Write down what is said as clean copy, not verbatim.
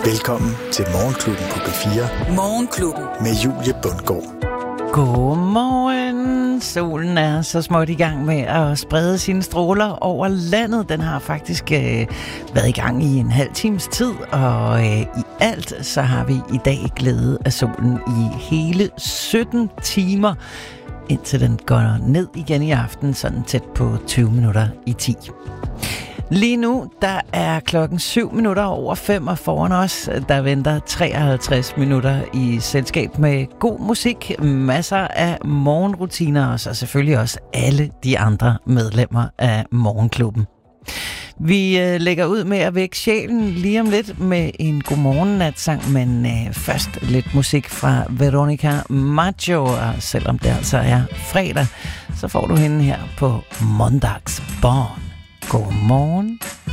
Velkommen til Morgenklubben på B4. Morgenklubben med Julie Bundgaard. Godmorgen. Solen er så småt i gang med at sprede sine stråler over landet. Den har faktisk været i gang i en halv times tid, og i alt så har vi i dag glæde af solen i hele 17 timer, indtil den går ned igen i aften, sådan tæt på 20 minutter i 10. Lige nu, der er klokken 5:07, og foran os, der venter 53 minutter i selskab med god musik, masser af morgenrutiner, og så selvfølgelig også alle de andre medlemmer af Morgenklubben. Vi lægger ud med at vække sjælen lige om lidt med en godmorgennatsang, men først lidt musik fra Veronica Maggio, og selvom det altså er fredag, så får du hende her på Måndagsbarn. Godmorgen.